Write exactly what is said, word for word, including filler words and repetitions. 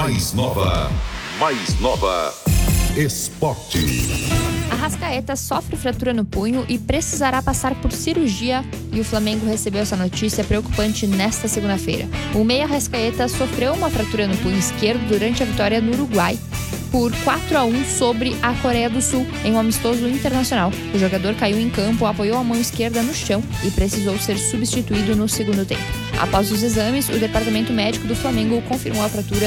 Mais nova. Mais nova. Esporte. Arrascaeta sofre fratura no punho e precisará passar por cirurgia, e o Flamengo recebeu essa notícia preocupante nesta segunda-feira. O meia Arrascaeta sofreu uma fratura no punho esquerdo durante a vitória no Uruguai por quatro a um sobre a Coreia do Sul em um amistoso internacional. O jogador caiu em campo, apoiou a mão esquerda no chão e precisou ser substituído no segundo tempo. Após os exames, o departamento médico do Flamengo confirmou a fratura